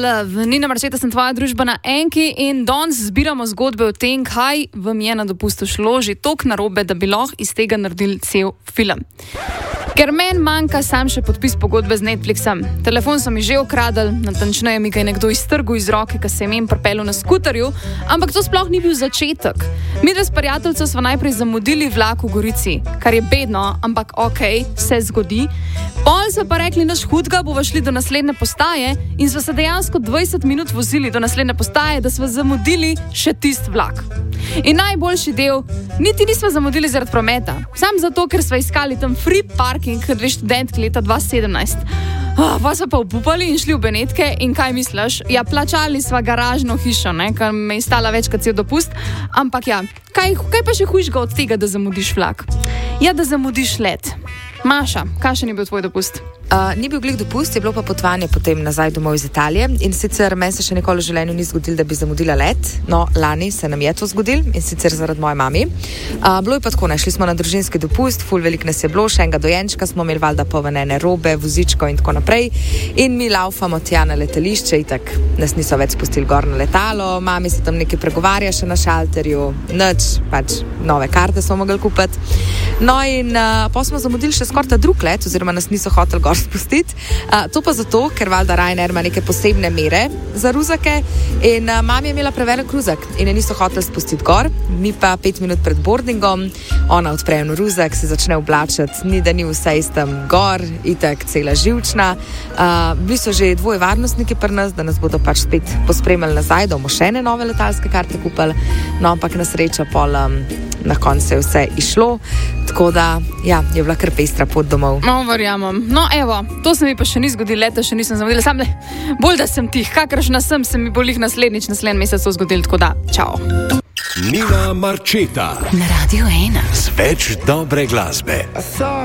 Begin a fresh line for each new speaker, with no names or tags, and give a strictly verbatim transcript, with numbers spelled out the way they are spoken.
love. Nina Marčeta sem tvoja družba na Enki in danes zbiramo zgodbe o tem, kaj vam je na dopustu šlo že toliko narobe, da bi lahko iz tega naredili cel film. Ker meni manjka sam še podpis pogodbe z Netflixom. Telefon so mi že ukradli, natančneje mi ga je nekdo iztrgal iz roke, ko se je meni pripeljal na skuterju, ampak to sploh ni bil začetek. Mi dve s prijateljco smo najprej zamudili vlak v Gorici, kar je bedno, ampak okej, okay, se zgodi. Pol so pa rekli, naš hudga, bova šli do naslednje postaje in smo se dejansko dvajset minut vozili do naslednje postaje, da smo zamudili še tist vlak. In najboljši del, niti nismo zamudili zaradi prometa, sam zato, ker smo iskali tam free parking, dve študentki leta dva tisoč sedemnajst. Oh, pa so pa upupali in šli v Benetke in kaj misliš? Ja, plačali sva garažno hišo, ne, kar me je stala več kot cel dopust, ampak ja, kaj, kaj pa še hujšega od tega, da zamudiš vlak? Ja, da zamudiš let. Maša, kakšen je bil tvoj dopust?
Uh, ni bil glih dopust, je bilo pa potovanje potem nazaj domov iz Italije in sicer meni se še nikoli v življenju ni zgodilo, da bi zamudila let, no lani se nam je to zgodilo in sicer zaradi moje mami. Uh, bilo je pa tako, ne, šli smo na družinski dopust, ful velik nas je bilo, še enega dojenčka smo imeli valjda povenene robe, vozičko in tako naprej in mi laufamo tja na letališče, itak nas niso več spustili gor na letalo, mami se tam nekaj pregovarja še na šalterju, nič, pač nove karte smo mogli kupiti. No in uh, pa smo zamudili še skoraj ta drug let, oziroma nas niso hoteli gor spustiti. Uh, to pa zato, ker valjda Ryanair ima neke posebne mere za ruzake in uh, mami je imela prevelik ruzak in je niso hoteli spustiti gor, mi pa pet minut pred boardingom, ona odpre en ruzak, se začne oblačiti, ni da ni vse istem gor, itak cela živčna. Uh, bili so že dvoje varnostniki pri nas, da nas bodo pač spet pospremili nazaj, da bomo še ene nove letalske karte kupili, no ampak na srečo pol um, na koncu je vse išlo, tako da ja, je bila kar pestra pot domov.
No, verjamem. No, evo, to se mi pa še ni zgodilo, leta še nisem zamudila, sam ne, bolj da sem tih, kakršna sem, se mi bolj naslednjič, naslednji mesec to zgodilo, tako da, čau.
Nina Marčeta
na Radio ena
z več dobre glasbe.